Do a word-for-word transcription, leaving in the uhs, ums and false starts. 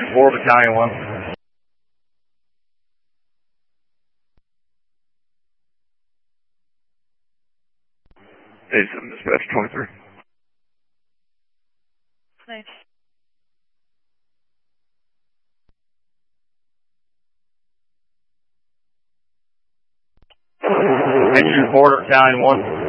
four Battalion one. eighty-seven dispatch twenty-three. Nice. Entry four Battalion one.